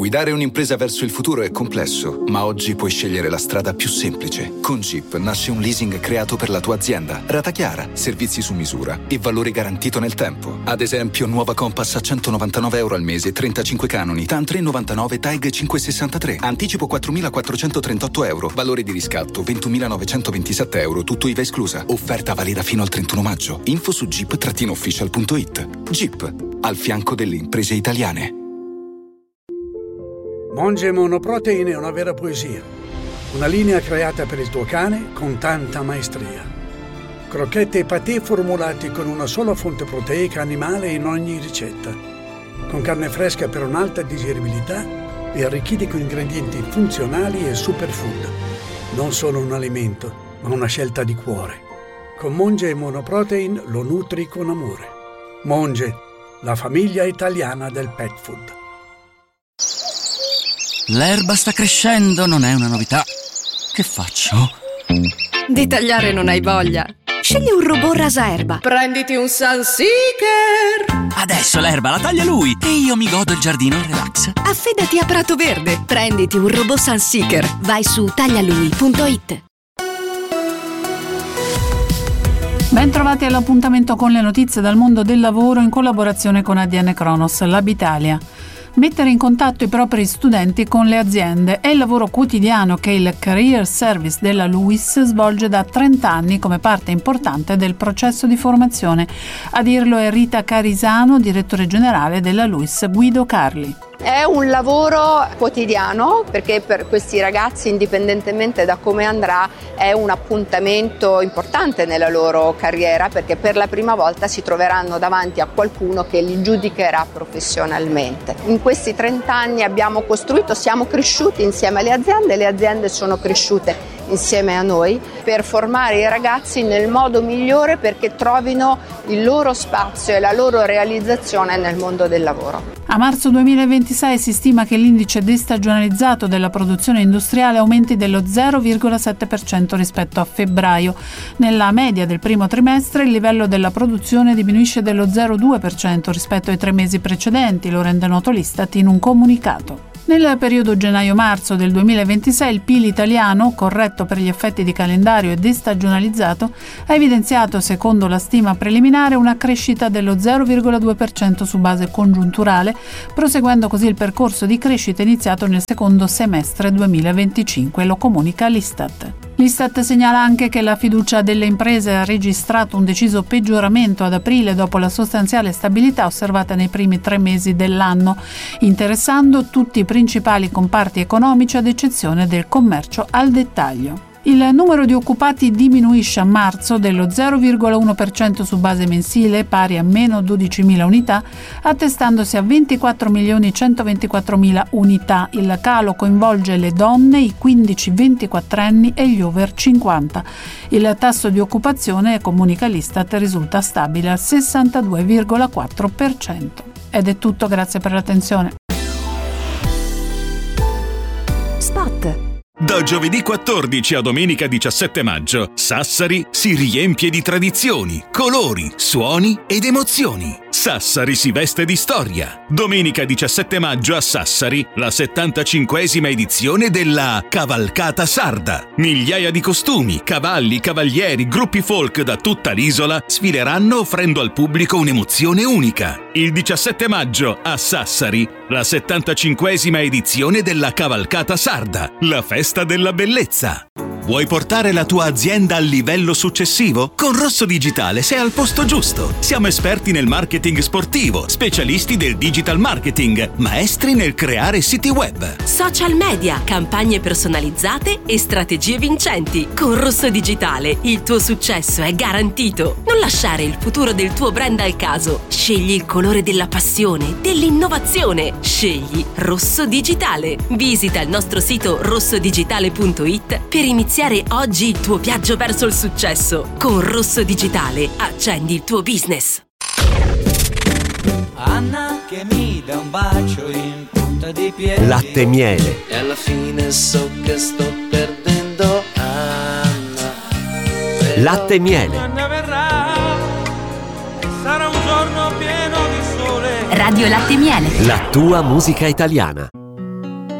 Guidare un'impresa verso il futuro è complesso, ma oggi puoi scegliere la strada più semplice. Con Jeep nasce un leasing creato per la tua azienda. Rata chiara, servizi su misura e valore garantito nel tempo. Ad esempio, nuova Compass a €199 al mese, 35 canoni, TAN 399, TAG 563. Anticipo €4.438. Valore di riscatto €20.927, tutto IVA esclusa. Offerta valida fino al 31 maggio. Info su jeep-official.it. Jeep, al fianco delle imprese italiane. Monge Monoprotein è una vera poesia. Una linea creata per il tuo cane con tanta maestria. Crocchette e patè formulati con una sola fonte proteica animale in ogni ricetta. Con carne fresca per un'alta digeribilità e arricchiti con ingredienti funzionali e superfood. Non solo un alimento, ma una scelta di cuore. Con Monge Monoprotein lo nutri con amore. Monge, la famiglia italiana del pet food. L'erba sta crescendo, non è una novità. Che faccio? Di tagliare non hai voglia? Scegli un robot rasaerba. Prenditi un Sunseeker. Adesso l'erba la taglia lui e io mi godo il giardino in relax. Affidati a Prato Verde. Prenditi un robot Sunseeker. Vai su taglialui.it. Ben trovati all'appuntamento con le notizie dal mondo del lavoro in collaborazione con ADN Kronos, L'Abitalia. Mettere in contatto i propri studenti con le aziende è il lavoro quotidiano che il Career Service della LUISS svolge da 30 anni come parte importante del processo di formazione. A dirlo è Rita Carisano, direttore generale della LUISS Guido Carli. È un lavoro quotidiano perché per questi ragazzi, indipendentemente da come andrà, è un appuntamento importante nella loro carriera, perché per la prima volta si troveranno davanti a qualcuno che li giudicherà professionalmente. In questi 30 anni abbiamo costruito, siamo cresciuti insieme alle aziende, le aziende sono cresciute insieme a noi per formare i ragazzi nel modo migliore perché trovino il loro spazio e la loro realizzazione nel mondo del lavoro. A marzo 2026 si stima che l'indice destagionalizzato della produzione industriale aumenti dello 0,7% rispetto a febbraio. Nella media del primo trimestre il livello della produzione diminuisce dello 0,2% rispetto ai 3 mesi precedenti, lo rende noto l'Istat in un comunicato. Nel periodo gennaio-marzo del 2026 il PIL italiano, corretto per gli effetti di calendario e destagionalizzato, ha evidenziato, secondo la stima preliminare, una crescita dello 0,2% su base congiunturale, proseguendo così il percorso di crescita iniziato nel secondo semestre 2025, lo comunica l'Istat. L'Istat segnala anche che la fiducia delle imprese ha registrato un deciso peggioramento ad aprile dopo la sostanziale stabilità osservata nei primi 3 mesi dell'anno, interessando tutti i principali comparti economici ad eccezione del commercio al dettaglio. Il numero di occupati diminuisce a marzo dello 0,1% su base mensile, pari a meno 12.000 unità, attestandosi a 24.124.000 unità. Il calo coinvolge le donne, i 15-24 anni e gli over 50. Il tasso di occupazione, comunica l'Istat, risulta stabile al 62,4%. Ed è tutto, grazie per l'attenzione. Spot. Da giovedì 14 a domenica 17 maggio, Sassari si riempie di tradizioni, colori, suoni ed emozioni. Sassari si veste di storia. Domenica 17 maggio a Sassari, la 75esima edizione della Cavalcata Sarda. Migliaia di costumi, cavalli, cavalieri, gruppi folk da tutta l'isola sfileranno offrendo al pubblico un'emozione unica. Il 17 maggio a Sassari, la 75esima edizione della Cavalcata Sarda, la festa della bellezza. Vuoi portare la tua azienda al livello successivo? Con Rosso Digitale sei al posto giusto. Siamo esperti nel marketing sportivo, specialisti del digital marketing, maestri nel creare siti web, social media, campagne personalizzate e strategie vincenti. Con Rosso Digitale il tuo successo è garantito. Non lasciare il futuro del tuo brand al caso. Scegli il colore della passione, dell'innovazione. Scegli Rosso Digitale. Visita il nostro sito rossodigitale.it per iniziare oggi il tuo viaggio verso il successo. Con Rosso Digitale accendi il tuo business. Anna che mi dà un bacio in punta di piede. Latte e miele. E alla fine so che sto perdendo Anna. Latte e miele. Anna verrà, sarà un giorno pieno di sole. Radio Latte e Miele. La tua musica italiana.